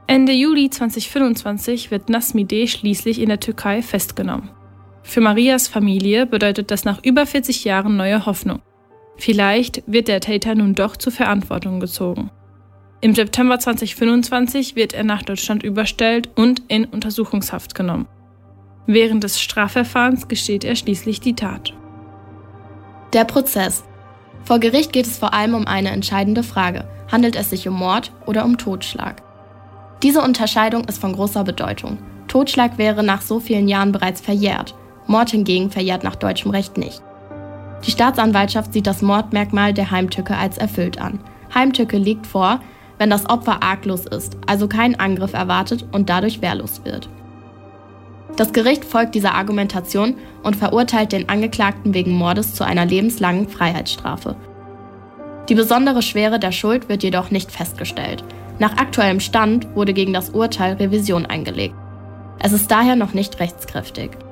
Ende Juli 2025 wird Nazmi D. schließlich in der Türkei festgenommen. Für Marias Familie bedeutet das nach über 40 Jahren neue Hoffnung. Vielleicht wird der Täter nun doch zur Verantwortung gezogen. Im September 2025 wird er nach Deutschland überstellt und in Untersuchungshaft genommen. Während des Strafverfahrens gesteht er schließlich die Tat. Der Prozess. Vor Gericht geht es vor allem um eine entscheidende Frage. Handelt es sich um Mord oder um Totschlag? Diese Unterscheidung ist von großer Bedeutung. Totschlag wäre nach so vielen Jahren bereits verjährt. Mord hingegen verjährt nach deutschem Recht nicht. Die Staatsanwaltschaft sieht das Mordmerkmal der Heimtücke als erfüllt an. Heimtücke liegt vor, wenn das Opfer arglos ist, also keinen Angriff erwartet und dadurch wehrlos wird. Das Gericht folgt dieser Argumentation und verurteilt den Angeklagten wegen Mordes zu einer lebenslangen Freiheitsstrafe. Die besondere Schwere der Schuld wird jedoch nicht festgestellt. Nach aktuellem Stand wurde gegen das Urteil Revision eingelegt. Es ist daher noch nicht rechtskräftig.